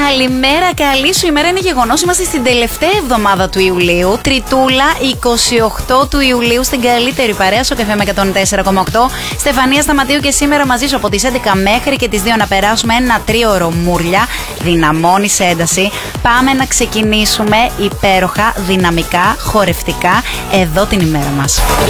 Καλημέρα, καλή σου ημέρα. Είναι γεγονός. Είμαστε στην τελευταία εβδομάδα του Ιουλίου. Τριτούλα, 28 του Ιουλίου, στην καλύτερη παρέα στο Καφέ με 104,8. Στεφανία Σταματίου και σήμερα μαζί σου από τις 11 μέχρι και τις 2 να περάσουμε ένα τρίωρο μούρλια. Δυναμώνει σε ένταση. Πάμε να ξεκινήσουμε υπέροχα, δυναμικά, χορευτικά εδώ την ημέρα μας.